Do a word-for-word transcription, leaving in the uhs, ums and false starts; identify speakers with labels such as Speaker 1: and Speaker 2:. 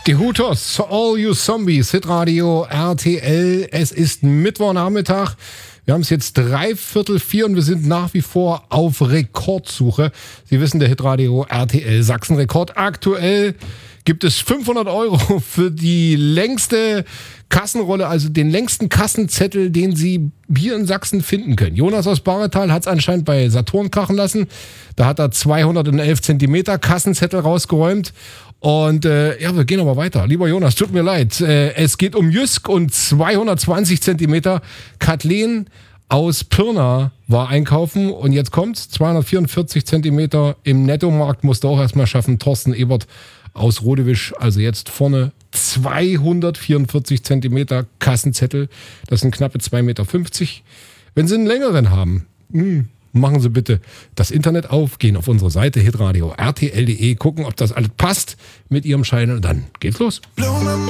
Speaker 1: Die Hooters, All You Zombies, Hitradio R T L. Es ist Mittwochnachmittag. Wir haben es jetzt dreiviertel vier und wir sind nach wie vor auf Rekordsuche. Sie wissen, der Hitradio R T L Sachsen-Rekord. Aktuell gibt es fünfhundert Euro für die längste Kassenrolle, also den längsten Kassenzettel, den Sie hier in Sachsen finden können. Jonas aus Baretal hat es anscheinend bei Saturn krachen lassen. Da hat er zweihundertelf Zentimeter Kassenzettel rausgeräumt. Und äh, ja, wir gehen aber weiter. Lieber Jonas, tut mir leid. Äh, es geht um Jysk und zweihundertzwanzig Zentimeter. Kathleen aus Pirna war einkaufen und jetzt kommt's. zweihundertvierundvierzig Zentimeter im Nettomarkt musste auch erstmal schaffen. Thorsten Ebert aus Rodewisch, also jetzt vorne zweihundertvierundvierzig Zentimeter Kassenzettel. Das sind knappe zwei Meter fünfzig. Wenn Sie einen längeren haben, mh, machen Sie bitte das Internet auf, gehen auf unsere Seite hitradio R T L punkt de, gucken, ob das alles passt mit Ihrem Schein und dann geht's los.